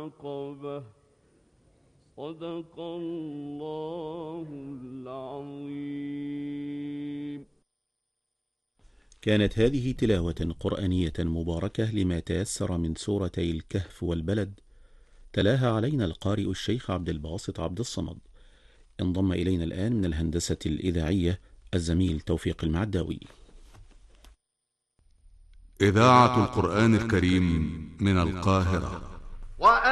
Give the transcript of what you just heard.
العقبة. صدق الله العظيم. كانت هذه تلاوة قرآنية مباركة لما تيسر من سورتي الكهف والبلد، تلاها علينا القارئ الشيخ عبد الباسط عبد الصمد. انضم إلينا الآن من الهندسة الإذاعية الزميل توفيق المعداوي. إذاعة القرآن الكريم من القاهرة.